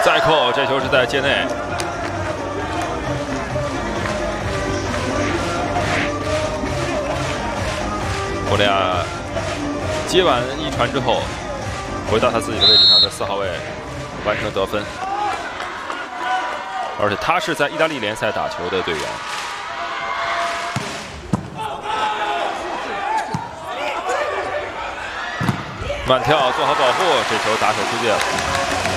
再扣，这球是在界内。博利亚接完一传之后，回到他自己的位置上，在4号位完成得分。而且他是在意大利联赛打球的队员。慢跳做好保护，这球打手出界了。